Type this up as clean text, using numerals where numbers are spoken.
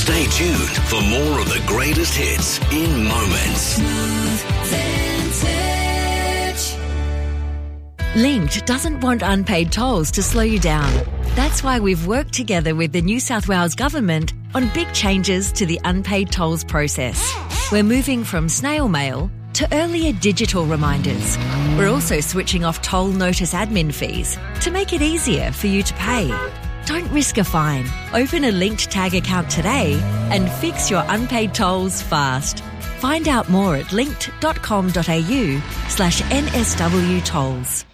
Stay tuned for more of the greatest hits in moments. Linked doesn't want unpaid tolls to slow you down. That's why we've worked together with the New South Wales Government on big changes to the unpaid tolls process. We're moving from snail mail to earlier digital reminders. We're also switching off toll notice admin fees to make it easier for you to pay. Don't risk a fine. Open a Linked Tag account today and fix your unpaid tolls fast. Find out more at linked.com.au/NSW tolls.